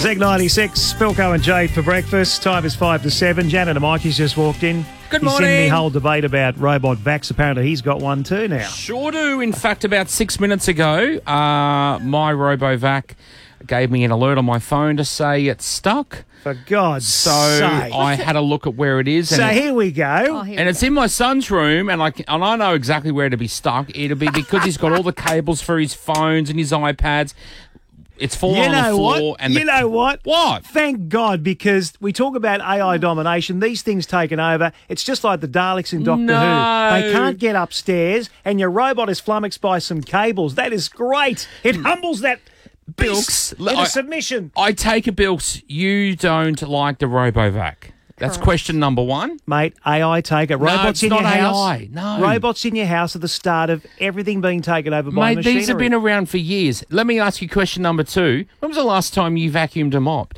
Zig 96, Philco and Jade for breakfast. Time is 5 to 7. Janet and Mikey's just walked in. Good He's morning. in the whole debate about robot vax. Apparently he's got one too now. Sure do. In fact, about 6 minutes ago, my RoboVac gave me an alert on my phone to say it's stuck. For God's So sake. I had a look at where it is. So here we go. And it's in my son's room, and I know exactly where to be stuck. It'll be because he's got all the cables for his phones and his iPads. It's fallen on the floor. What? And you know what? What? Thank God, because we talk about AI domination. These things taken over. It's just like the Daleks in Doctor Who. They can't get upstairs, and your robot is flummoxed by some cables. That is great. It humbles that beast into submission. I take it, Bilks, you don't like the RoboVac. That's question number one. Mate, AI take it. Robots in your house. AI. No. Robots in your house are the start of everything being taken over by Mate, machinery. these have been around for years. Let me ask you question number two. When was the last time you vacuumed and mopped?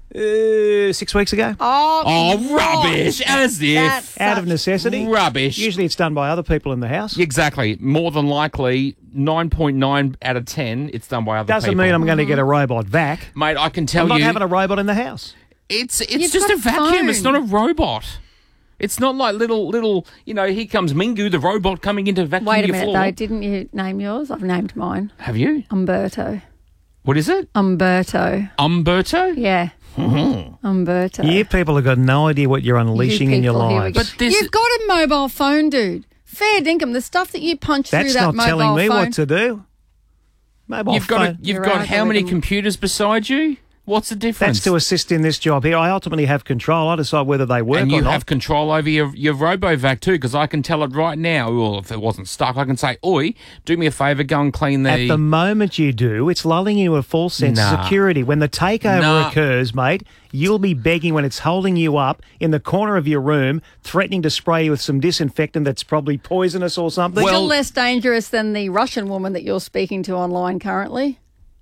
6 weeks ago. Oh, rubbish. As if. Out of necessity. Rubbish. Usually it's done by other people in the house. Exactly. More than likely, 9.9 out of 10, it's done by other people. Doesn't mean I'm going to get a robot vac. Mate, I can tell I'm you. not having a robot in the house. It's You've just got a vacuum. phone. It's not a robot. It's not like little, here comes Mingu, the robot, coming in to vacuum Wait a your minute, floor. though. Didn't you name yours? I've named mine. Have you? Umberto. What is it? Umberto. Umberto? Yeah. Umberto. You people have got no idea what you're unleashing in your people, here we lives. go. But this- You've got a mobile phone, dude. Fair dinkum. The stuff that you punch That's through that not mobile telling me phone. what to do. Mobile You've phone. got Your how many algorithm. computers beside you? What's the difference? That's to assist in this job here. I ultimately have control. I decide whether they work and or you not. have control over your RoboVac too, because I can tell it right now. Well, if it wasn't stuck, I can say, "Oi, do me a favour, go and clean the." At the moment you do, it's lulling you a false sense of Nah. security. When the takeover Nah. occurs, mate, you'll be begging when it's holding you up in the corner of your room, threatening to spray you with some disinfectant that's probably poisonous or something. Still less dangerous than the Russian woman that you're speaking to online currently.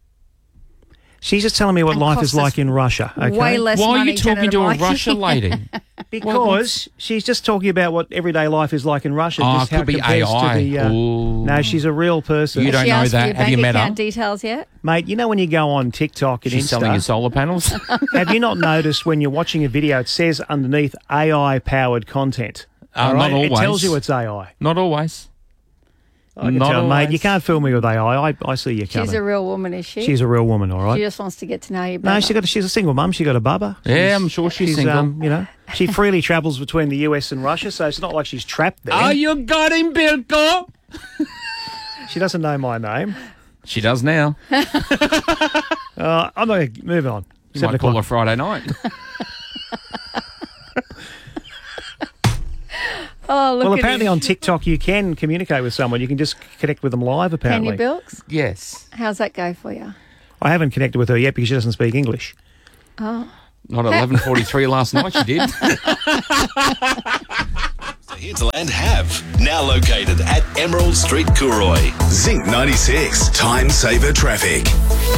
She's just telling me what And life costs is like us in Russia. Okay? Way less Why are money, you talking Janet to a and Mikey. Russia lady? Because she's just talking about what everyday life is like in Russia. Oh, just it how could be compares AI. to the. Ooh. No, she's a real person. You don't She know asked for that. your Have you bank met her? account details yet? Mate, you know when you go on TikTok and She's selling you Insta, solar panels. have you not noticed when you're watching a video, it says underneath AI-powered content? All not It always. tells you it's AI. Not always. I can Not tell, mate. always. You can't fool me with AI. I see you coming. She's a real woman, is she? She's a real woman, all right. She just wants to get to know you No, better. she's a single mum. She got a bubba. Yeah, I'm sure she's single. She freely travels between the US and Russia, so it's not like she's trapped there. Oh, you got him, Bilko. She doesn't know my name. She does now. I'm going to move on. You 7 might call her o'clock. Friday night. Oh, look Well, at apparently him. on TikTok you can communicate with someone. You can just connect with them live, Can apparently. you, Bilks? Yes. How's that go for you? I haven't connected with her yet because she doesn't speak English. Oh. Not at 11:43 last night. She did. The Hinterland have now located at Emerald Street, Cooroy. Zinc 96, time saver traffic.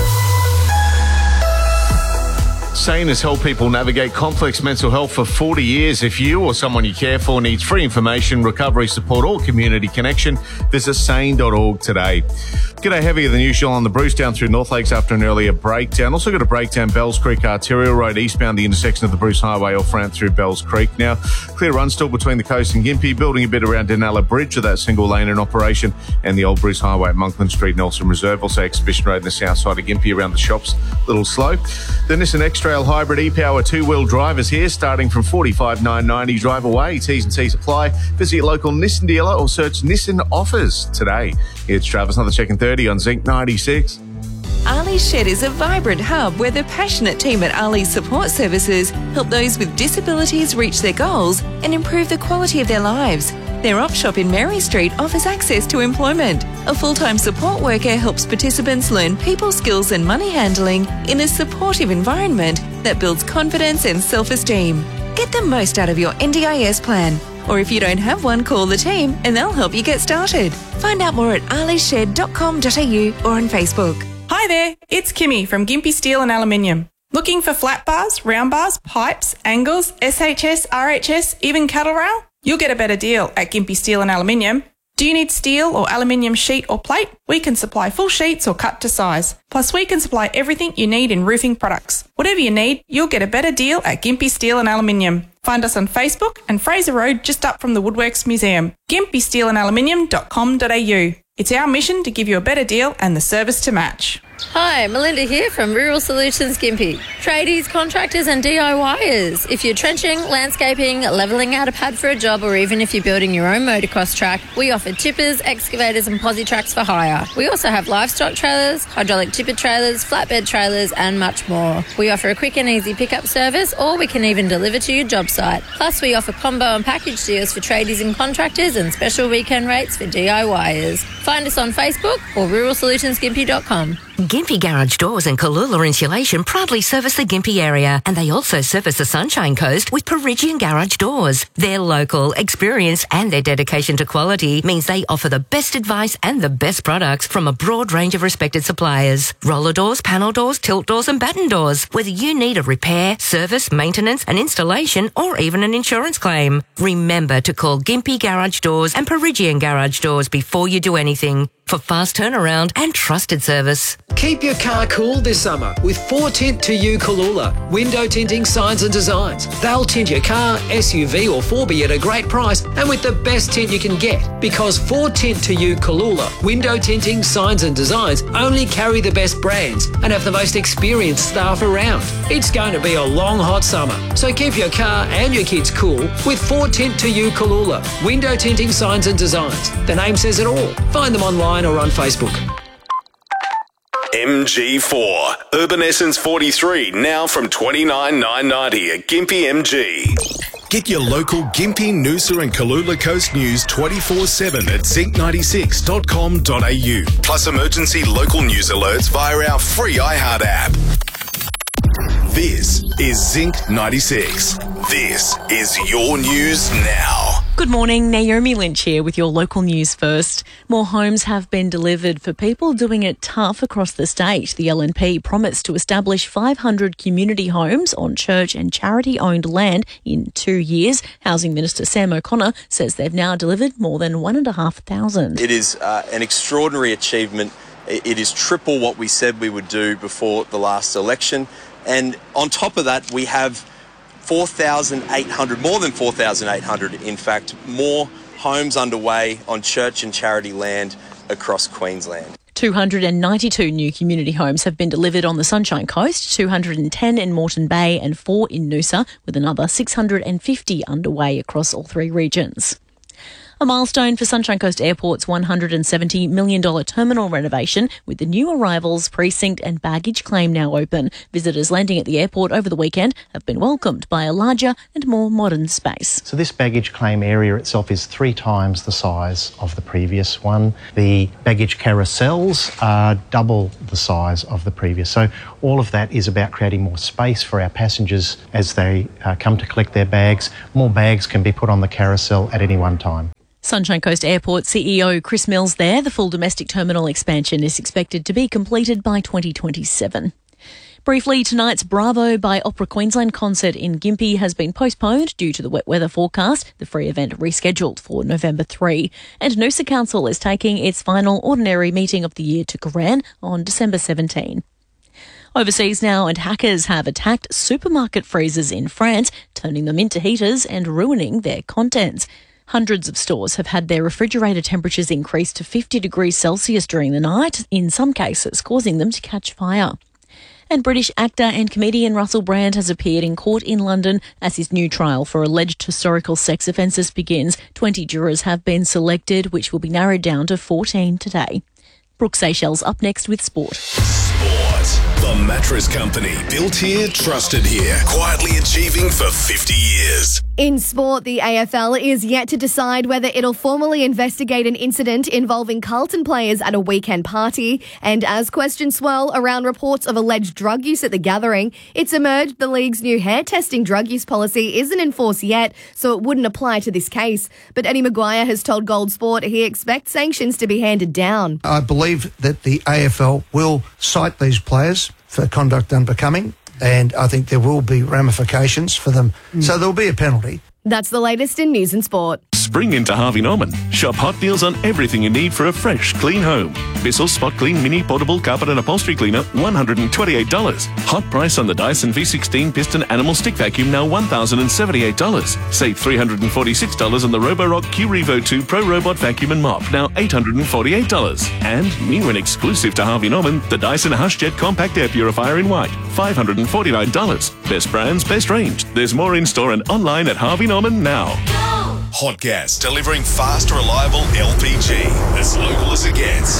SANE has helped people navigate complex mental health for 40 years. If you or someone you care for needs free information, recovery support or community connection, visit sane.org today. G'day, heavier than usual on the Bruce down through North Lakes after an earlier breakdown. Also got a breakdown Bells Creek Arterial Road eastbound the intersection of the Bruce Highway off ramp through Bells Creek. Now, clear run still between the coast and Gympie, building a bit around Denella Bridge with that single lane in operation, and the old Bruce Highway at Monkland Street, Nelson Reserve. Also Exhibition Road in the south side of Gympie around the shops, a little slow. The Nissan X-Trail Hybrid e-Power two-wheel drive is here, starting from $45,990. Drive away. T's and C's apply. Visit your local Nissan dealer or search Nissan offers today. It's Travis, another check in 30 on Zinc 96. Ali's Shed is a vibrant hub where the passionate team at Ali's Support Services help those with disabilities reach their goals and improve the quality of their lives. Their op shop in Mary Street offers access to employment. A full-time support worker helps participants learn people skills and money handling in a supportive environment that builds confidence and self-esteem. Get the most out of your NDIS plan. Or if you don't have one, call the team and they'll help you get started. Find out more at alished.com.au or on Facebook. Hi there, it's Kimmy from Gympie Steel and Aluminium. Looking for flat bars, round bars, pipes, angles, SHS, RHS, even cattle rail? You'll get a better deal at Gympie Steel and Aluminium. Do you need steel or aluminium sheet or plate? We can supply full sheets or cut to size. Plus, we can supply everything you need in roofing products. Whatever you need, you'll get a better deal at Gympie Steel and Aluminium. Find us on Facebook and Fraser Road just up from the Woodworks Museum. gympiesteelandaluminium.com.au. It's our mission to give you a better deal and the service to match. Hi, Melinda here from Rural Solutions Gympie. Tradies, contractors and DIYers. If you're trenching, landscaping, levelling out a pad for a job, or even if you're building your own motocross track, we offer tippers, excavators and posi tracks for hire. We also have livestock trailers, hydraulic tipper trailers, flatbed trailers and much more. We offer a quick and easy pickup service, or we can even deliver to your job site. Plus, we offer combo and package deals for tradies and contractors and special weekend rates for DIYers. Find us on Facebook or ruralsolutionsgympie.com. Gympie Garage Doors and Kalula Insulation proudly service the Gympie area, and they also service the Sunshine Coast with Perigian Garage Doors. Their local experience and their dedication to quality means they offer the best advice and the best products from a broad range of respected suppliers. Roller doors, panel doors, tilt doors and batten doors. Whether you need a repair, service, maintenance, an installation or even an insurance claim. Remember to call Gympie Garage Doors and Perigian Garage Doors before you do anything for fast turnaround and trusted service. Keep your car cool this summer with 4Tint to You Kalula. Window tinting, signs and designs. They'll tint your car, SUV or 4B at a great price and with the best tint you can get. Because 4Tint to You Kalula, window tinting, signs and designs only carry the best brands and have the most experienced staff around. It's going to be a long, hot summer, so keep your car and your kids cool with 4Tint to You Kalula. Window tinting, signs and designs. The name says it all. Find them online or on Facebook. MG4. Urban Essence 43, now from $29,990 at Gympie MG. Get your local Gympie, Noosa and Kalula Coast news 24/7 at zinc96.com.au. Plus emergency local news alerts via our free iHeart app. This is Zinc 96. This is your news now. Good morning, Naomi Lynch here with your local news first. More homes have been delivered for people doing it tough across the state. The LNP promised to establish 500 community homes on church and charity-owned land in 2 years. Housing Minister Sam O'Connor says they've now delivered more than 1,500. It is an extraordinary achievement. It is triple what we said we would do before the last election. And on top of that, we have 4,800, more than 4,800, in fact, more homes underway on church and charity land across Queensland. 292 new community homes have been delivered on the Sunshine Coast, 210 in Moreton Bay and 4 in Noosa, with another 650 underway across all three regions. A milestone for Sunshine Coast Airport's $170 million terminal renovation, with the new arrivals, precinct and baggage claim now open. Visitors landing at the airport over the weekend have been welcomed by a larger and more modern space. So this baggage claim area itself is 3 times the size of the previous one. The baggage carousels are double the size of the previous. So all of that is about creating more space for our passengers as they come to collect their bags. More bags can be put on the carousel at any one time. Sunshine Coast Airport CEO Chris Mills there. The full domestic terminal expansion is expected to be completed by 2027. Briefly, tonight's Bravo by Opera Queensland concert in Gympie has been postponed due to the wet weather forecast, the free event rescheduled for November 3. And Noosa Council is taking its final ordinary meeting of the year to Koran on December 17. Overseas now, and hackers have attacked supermarket freezers in France, turning them into heaters and ruining their contents. Hundreds of stores have had their refrigerator temperatures increased to 50 degrees Celsius during the night, in some cases causing them to catch fire. And British actor and comedian Russell Brand has appeared in court in London as his new trial for alleged historical sex offences begins. 20 jurors have been selected, which will be narrowed down to 14 today. Brooke Seychelles up next with sport. The Mattress Company. Built here, trusted here. Quietly achieving for 50 years. In sport, the AFL is yet to decide whether it'll formally investigate an incident involving Carlton players at a weekend party. And as questions swirl around reports of alleged drug use at the gathering, it's emerged the league's new hair testing drug use policy isn't in force yet, so it wouldn't apply to this case. But Eddie Maguire has told Gold Sport he expects sanctions to be handed down. I believe that the AFL will cite these players for conduct unbecoming, and I think there will be ramifications for them. So there will be a penalty. That's the latest in news and sport. Spring into Harvey Norman. Shop hot deals on everything you need for a fresh, clean home. Bissell Spot Clean Mini Portable Carpet and Upholstery Cleaner, $128. Hot price on the Dyson V16 Piston Animal Stick Vacuum, now $1,078. Save $346 on the Roborock Q-Revo 2 Pro Robot Vacuum and Mop, now $848. And new and exclusive to Harvey Norman, the Dyson HushJet Compact Air Purifier in white, $549. Best brands, best range. There's more in-store and online at Harvey Norman now. Hot Gas, delivering fast, reliable LPG. As local as it gets.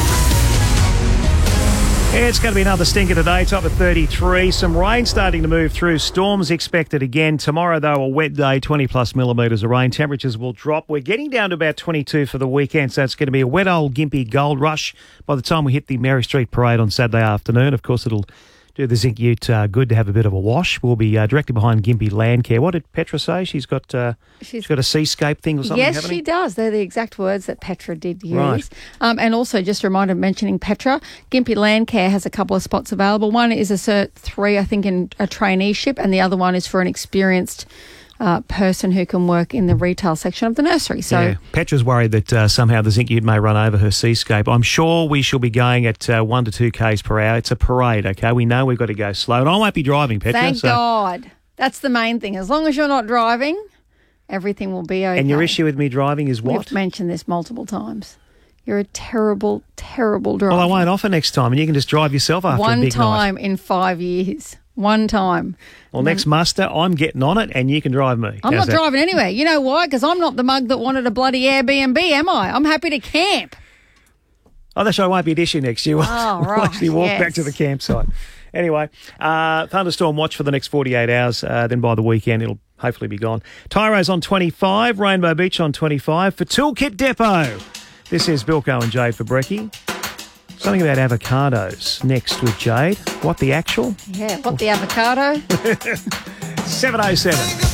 Yeah, it's going to be another stinker today, top of 33. Some rain starting to move through. Storms expected again. Tomorrow, though, a wet day, 20-plus millimetres of rain. Temperatures will drop. We're getting down to about 22 for the weekend, so it's going to be a wet old Gympie gold rush by the time we hit the Mary Street Parade on Saturday afternoon. Of course, it'll do the Zinc Ute good to have a bit of a wash. We'll be directly behind Gympie Landcare. What did Petra say? She's got a seascape thing or something, Yes, she does. They're the exact words that Petra did use. Right. And also, just a reminder, mentioning Petra, Gympie Landcare has a couple of spots available. One is a Cert 3, I think, in a traineeship, and the other one is for an experienced person who can work in the retail section of the nursery. So yeah. Petra's worried that somehow the Zinc Ute may run over her seascape. I'm sure we shall be going at 1 to 2 k's per hour. It's a parade, okay? We know we've got to go slow, and I won't be driving, Petra. thank God. That's the main thing. As long as you're not driving, everything will be okay. And your issue with me driving is what? We've mentioned this multiple times. You're a terrible, terrible driver. Well, I won't offer next time, and you can just drive yourself after a big night. One time in 5 years. One time. Well, next muster, I'm getting on it, and you can drive me. I'm not driving anywhere. You know why? Because I'm not the mug that wanted a bloody Airbnb, am I? I'm happy to camp. Oh, that's why it won't be an issue next year. Oh, We'll right, actually walk yes. back to the campsite. Anyway, thunderstorm watch for the next 48 hours. Then by the weekend, it'll hopefully be gone. Tyro's on 25, Rainbow Beach on 25. For Toolkit Depot, this is Bilko and Jade for Brekkie. Something about avocados next with Jade. What the actual? Yeah, what the avocado? 7:07.